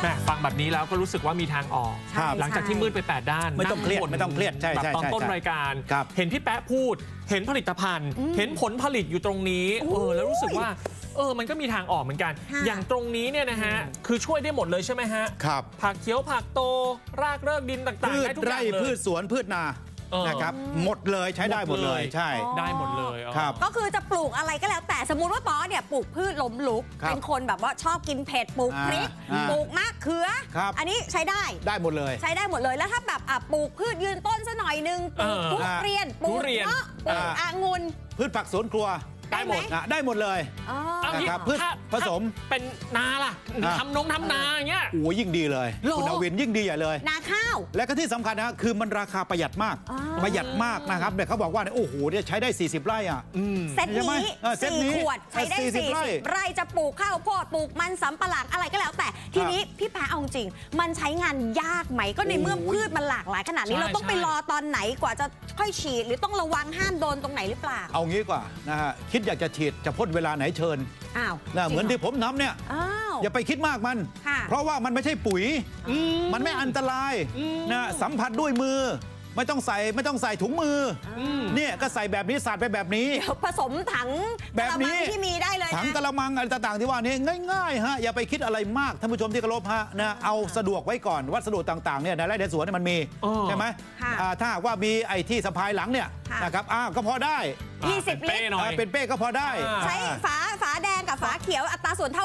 แม่ฟังแบบนี้แล้วก็รู้สึกว่ามีทางออกหลังจากที่มืดไป8ด้านไม่ต้องเครียดไม่ต้องเครียดใช่แบบตอนต้นรายการเห็นพี่แป๊ะพูดเห็นผลิตภัณฑ์เห็นผลผลิตอยู่ตรงนี้แล้วรู้สึกว่ามันก็มีทางออกเหมือนกันอย่างตรงนี้เนี่ยนะฮะคือช่วยได้หมดเลยใช่ไหมฮะครับผักเขียวผักโตรากเริกดินต่างๆได้ทุกอย่างเลยพืชสวนพืชนานะครับหมดเลยใช้ได้หมดเลยใช่ได้หมดเลยครับก็คือจะปลูกอะไรก็แล้วแต่สมมุติว่าป๊อเนี่ยปลูกพืชล้มลุกเป็นคนแบบว่าชอบกินเผ็ดปลูกพริกปลูกมะเขืออันนี้ใช้ได้หมดเลยใช้ได้หมดเลยแล้วถ้าแบบปลูกพืชยืนต้นซะหน่อยนึงปลูกทุเรียนปลูกเงาะปลูกองุ่นพืชผักสวนครัวได้หมดได้หมดเลยนะครับพืชผสมเป็นนาล่ะทำนาอย่างเงี้ยโอ้ยิ่งดีเลยคุณดาวินยิ่งดีใหญ่เลยนาข้าวและก็ที่สำคัญนะคือมันราคาประหยัดมากนะครับเนี่ยเขาบอกว่าโอ้โหเนี่ยใช้ได้40ไร่อ่ะเซตนี้4 ขวดใช้ได้40ไร่จะปลูกข้าวโพดปลูกมันสำปะหลังอะไรก็แล้วแต่ทีนี้พี่แป๊ะเอาจริงมันใช้งานยากไหมก็ในเมื่อพืชมันหลากหลายขนาดนี้เราต้องไปรอตอนไหนกว่าจะค่อยฉีดหรือต้องระวังห้ามโดนตรงไหนหรือเปล่าเอางี้กว่านะฮะคิดอยากจะฉีดจะพ่นเวลาไหนเชิญเหมือนที่ผมทำเนี่ยอย่าไปคิดมากมันเพราะว่ามันไม่ใช่ปุ๋ยมันไม่อันตรายนะสัมผัสด้วยมือไม่ต้องใส่ถุงมือเนี่ยก็ใส่แบบนี้สาดไปแบบนี้ผสมถังแบบนี้ที่มีได้เลยถังกระมังอะไรต่างๆที่ว่านี้ง่ายๆฮะอย่าไปคิดอะไรมากท่านผู้ชมที่เคารพฮะนะเอาสะดวกไว้ก่อนวัสดุต่างๆเนี่ยในไร่ในสวนมันมีใช่ไหมถ้าว่ามีไอ้ที่สะพายหลังเนี่ยนะครับก็พอได้ 20 ลิตรเป็นเป้ก็พอได้ใช้ฝาแดงกับฝาเขียวอัตราส่วนเท่า